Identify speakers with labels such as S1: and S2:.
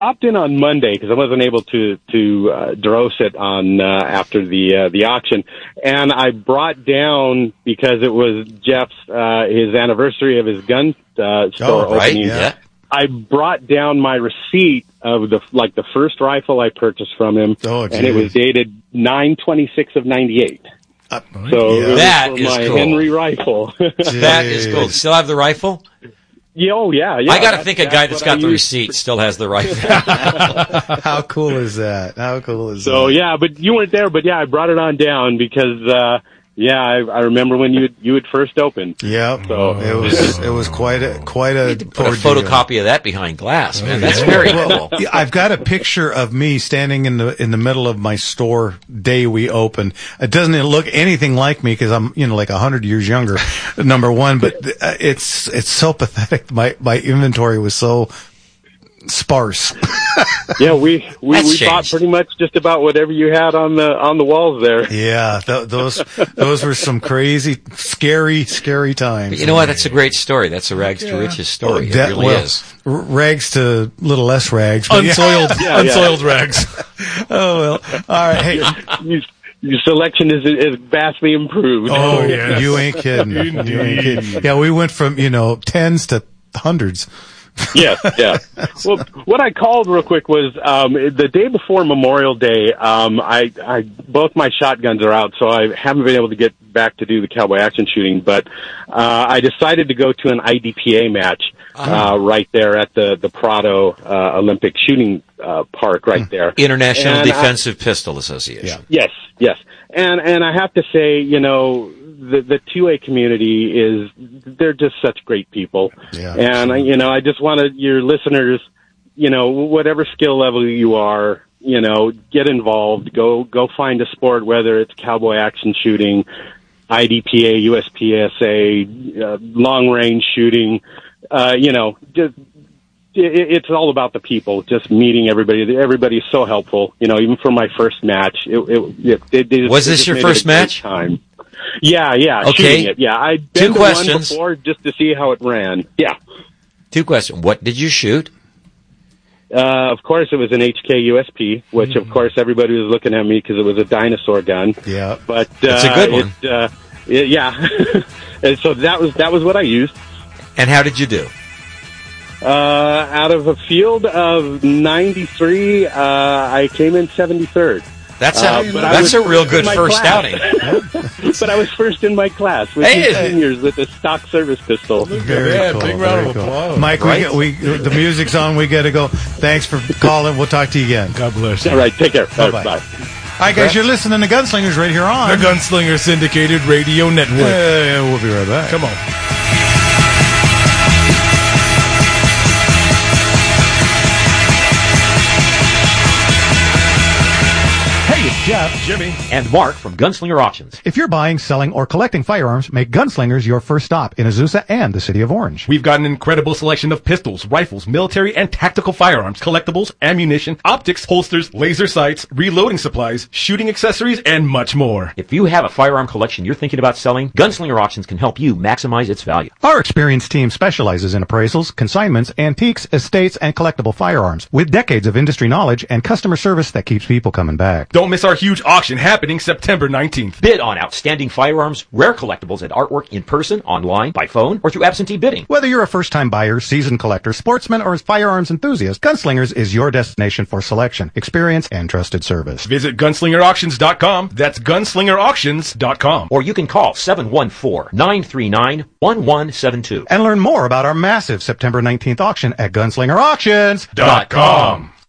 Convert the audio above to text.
S1: stopped in on Monday because I wasn't able to dose it on after the auction, and I brought down, because it was Jeff's his anniversary of his gun store opening.
S2: Yeah.
S1: I brought down my receipt of the first rifle I purchased from him, and it was dated 9/26 of 98. So
S2: that is
S1: my
S2: cool.
S1: Henry rifle.
S2: That is cool. Still have the rifle?
S1: Yeah,
S2: I got to think a guy that's got the receipt still has the rifle.
S3: How cool is that?
S1: So, yeah, but you weren't there, but yeah, I brought it on down because, I remember when you had first opened.
S3: Yeah,
S1: so
S3: it was quite a
S2: put a photocopy of that behind glass, man. That's very cool.
S3: I've got a picture of me standing in the middle of my store day we opened. It doesn't look anything like me because I'm like 100 years younger. Number one, but it's so pathetic. My inventory was so sparse.
S1: Yeah, we bought pretty much just about whatever you had on the walls there.
S3: Yeah, those were some crazy, scary times.
S2: But you know what? That's a great story. That's a rags to riches story. It really is.
S3: Rags to little less rags.
S4: Unsoiled rags.
S3: Oh well. All right. Hey.
S1: Your selection is vastly improved.
S3: Oh yeah, you ain't kidding. Yeah, we went from tens to hundreds.
S1: Yeah. Well, what I called real quick was the day before Memorial Day. I both my shotguns are out, so I haven't been able to get back to do the cowboy action shooting. But I decided to go to an IDPA match right there at the Prado Olympic Shooting Park, right there.
S2: International Defensive Pistol Association.
S1: Yeah. Yes. And I have to say, the 2A community they're just such great people.
S3: Yeah,
S1: and, I just wanted your listeners, whatever skill level you are, get involved, go find a sport, whether it's cowboy action shooting, IDPA, USPSA, long range shooting, just, it's all about the people, just meeting everybody. Everybody's so helpful, even for my first match.
S2: Was this your first match?
S1: Time. Yeah.
S2: Okay.
S1: Shooting it. Yeah, I'd been to one before just to see how it ran. Yeah.
S2: 2 questions. What did you shoot?
S1: Of course, it was an HK USP, which of course everybody was looking at me because it was a dinosaur gun.
S3: Yeah.
S1: But
S2: it's a good one.
S1: Yeah. And so that was what I used.
S2: And how did you do?
S1: Out of a field of 93, I came in 73rd.
S2: That's a real good first outing.
S1: But I was first in my class with seniors with a stock service pistol.
S3: Very cool.
S4: Big round of applause.
S3: Mike, the music's on. We got to go. Thanks for calling. We'll talk to you again.
S4: God bless you.
S1: All right, take care.
S3: Bye-bye.
S1: Bye.
S3: All right, guys, you're listening to Gunslingers right here on
S4: the Gunslinger Syndicated Radio Network.
S3: We'll be right back.
S4: Come on.
S5: Jeff,
S4: Jimmy,
S5: and Mark from Gunslinger Auctions.
S3: If you're buying, selling, or collecting firearms, make Gunslingers your first stop in Azusa and the City of Orange.
S4: We've got an incredible selection of pistols, rifles, military and tactical firearms, collectibles, ammunition, optics, holsters, laser sights, reloading supplies, shooting accessories, and much more.
S5: If you have a firearm collection you're thinking about selling, Gunslinger Auctions can help you maximize its value.
S3: Our experienced team specializes in appraisals, consignments, antiques, estates, and collectible firearms, with decades of industry knowledge and customer service that keeps people coming back.
S4: Don't miss our huge auction happening September 19th.
S5: Bid on outstanding firearms, rare collectibles, and artwork in person, online, by phone, or through absentee bidding.
S3: Whether you're a first-time buyer, seasoned collector, sportsman, or firearms enthusiast, Gunslingers is your destination for selection, experience, and trusted service.
S4: Visit gunslingerauctions.com. That's gunslingerauctions.com.
S5: Or you can call 714-939-1172.
S3: And learn more about our massive September 19th auction at gunslingerauctions.com.